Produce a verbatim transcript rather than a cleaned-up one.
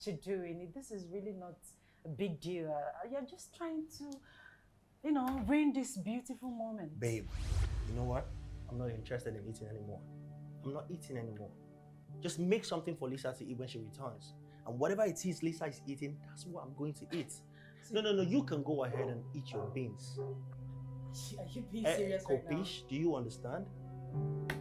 you're doing. This is really not a big deal. Uh, you're just trying to, you know, bring this beautiful moment. Babe, you know what? I'm not interested in eating anymore. I'm not eating anymore. Just make something for Lisa to eat when she returns. And whatever it is Lisa is eating, that's what I'm going to eat. No, no, no, you can go ahead and eat your beans. Are you being Eh, serious right now? Kopish, do you understand?